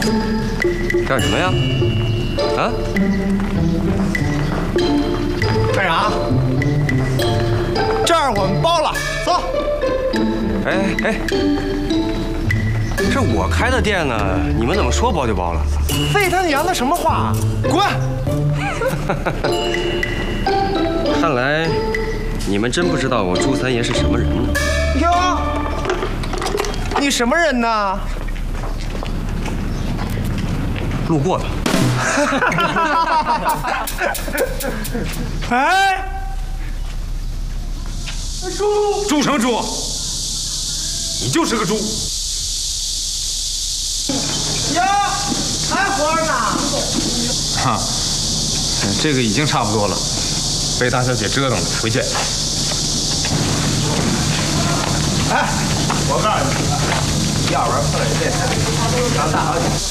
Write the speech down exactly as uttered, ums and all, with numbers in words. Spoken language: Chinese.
干什么呀？啊？ 干啥？这儿我们包了，走。 哎哎，这我开的店呢，你们怎么说包就包了？ 废他娘的什么话！滚！ 看来你们真不知道我朱三爷是什么人呢。 哟，你什么人呢？ 路过的。 哎，猪， 猪成猪，你就是个猪。 哟，还活着呢。 哈，这个已经差不多了，被大小姐折腾了，回去。 哎，我告诉你，要不然碰见这事，当大小姐。